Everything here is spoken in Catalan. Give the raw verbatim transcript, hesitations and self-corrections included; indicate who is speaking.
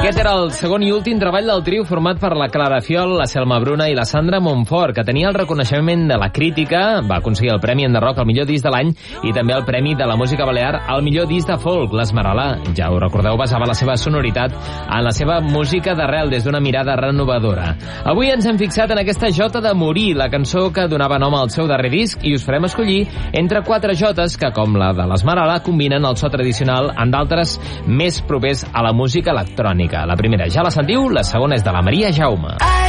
Speaker 1: Aquest era el segon i últim treball del trio format per la Clara Fiol, la Selma Bruna i la Sandra Montfort, que tenia el reconeixement de la crítica, va aconseguir el Premi Enderrock al millor disc de l'any i també el Premi de la Música Balear al millor disc de folk. L'Esmeralda, ja ho recordeu, basava la seva sonoritat en la seva música d'arrel des d'una mirada renovadora. Avui ens hem fixat en aquesta Jota de Morir, la cançó que donava nom al seu darrer disc, i us farem escollir entre quatre jotes que, com la de l'Esmeralda, combinen el so tradicional amb d'altres més propers a la música electrònica. La primera ja la sentiu, la segona és de la Maria Jaume.